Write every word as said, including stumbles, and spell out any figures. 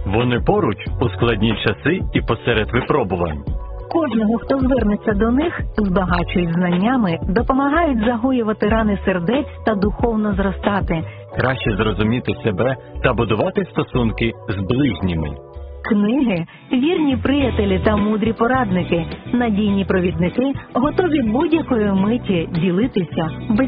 Вони поруч у складні часи і посеред випробувань. Кожного, хто звернеться до них, збагачують знаннями, допомагають загоювати рани сердець та духовно зростати. Краще зрозуміти себе та будувати стосунки з ближніми. Книги – вірні приятелі та мудрі порадники, надійні провідники, готові будь-якої миті ділитися без